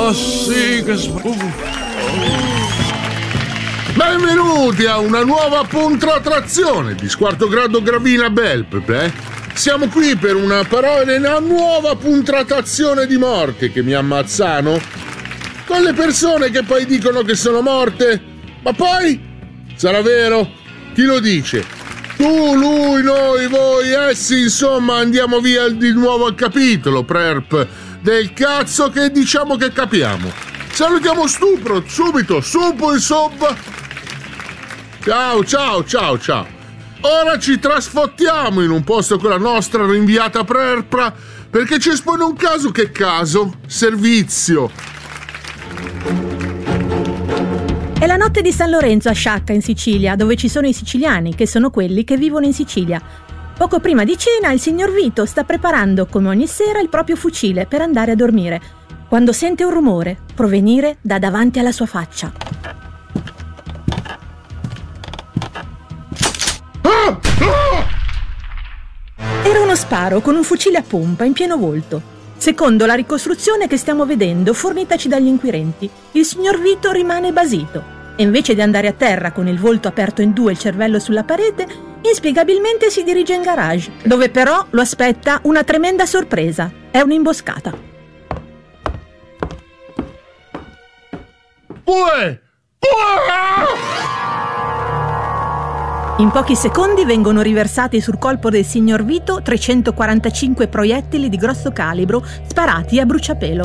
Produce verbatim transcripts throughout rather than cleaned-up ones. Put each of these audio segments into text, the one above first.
Oh sì, che sbruffo. Benvenuti a una nuova puntratrazione di Squarto Grado Gravina Belp, eh? Siamo qui per una parola, una nuova puntratazione di morte che mi ammazzano con le persone che poi dicono che sono morte, ma poi sarà vero? Chi lo dice? Tu, lui, noi, voi, essi, insomma, andiamo via di nuovo al capitolo, prerp, del cazzo che diciamo che capiamo. Salutiamo Stupro, subito, supo in sub. Ciao, ciao, ciao, ciao. Ora ci trasfottiamo in un posto con la nostra rinviata prerpra perché ci espone un caso che caso, servizio. È la notte di San Lorenzo a Sciacca, in Sicilia, dove ci sono i siciliani, che sono quelli che vivono in Sicilia. Poco prima di cena, il signor Vito sta preparando, come ogni sera, il proprio fucile per andare a dormire, quando sente un rumore provenire da davanti alla sua faccia. Era uno sparo con un fucile a pompa in pieno volto. Secondo la ricostruzione che stiamo vedendo, fornitaci dagli inquirenti, il signor Vito rimane basito e invece di andare a terra con il volto aperto in due e il cervello sulla parete, inspiegabilmente si dirige in garage, dove però lo aspetta una tremenda sorpresa. È un'imboscata. Uè! Uè! In pochi secondi vengono riversati sul colpo del signor Vito trecentoquarantacinque proiettili di grosso calibro sparati a bruciapelo.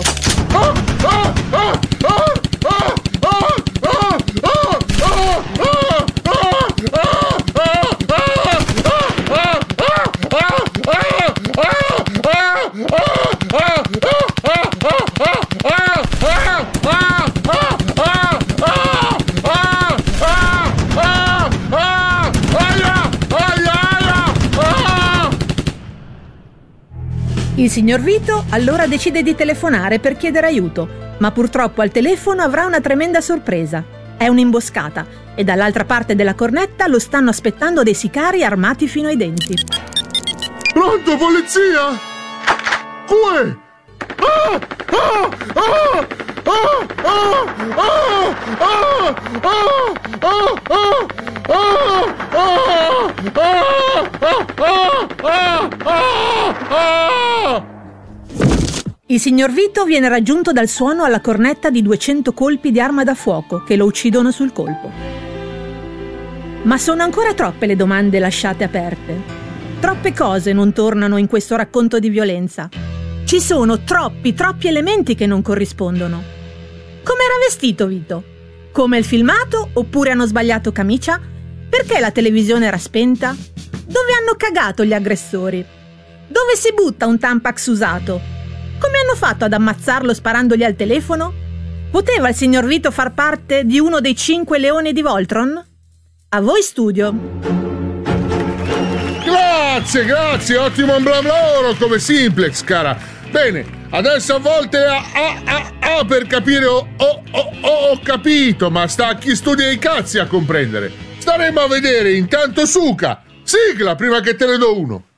Il signor Vito allora decide di telefonare per chiedere aiuto, ma purtroppo al telefono avrà una tremenda sorpresa. È un'imboscata e dall'altra parte della cornetta lo stanno aspettando dei sicari armati fino ai denti. Pronto, polizia? Uè! Ah! Ah! Ah! Ah! Ah! Ah! Ah! Ah! Il signor Vito viene raggiunto dal suono alla cornetta di duecento colpi di arma da fuoco che lo uccidono sul colpo. Ma sono ancora troppe le domande lasciate aperte. Troppe cose non tornano in questo racconto di violenza. Ci sono troppi, troppi elementi che non corrispondono. Com'era vestito Vito? Come il filmato oppure hanno sbagliato camicia? Perché la televisione era spenta? Dove hanno cagato gli aggressori? Dove si butta un Tampax usato? Come hanno fatto ad ammazzarlo sparandogli al telefono? Poteva il signor Vito far parte di uno dei cinque leoni di Voltron? A voi studio. Grazie, grazie, ottimo lavoro come Simplex, cara. Bene, adesso a volte A, A, A, A per capire ho, ho, ho, ho capito, ma sta a chi studia i cazzi a comprendere. Staremo a vedere, intanto suca, sigla prima che te ne do uno.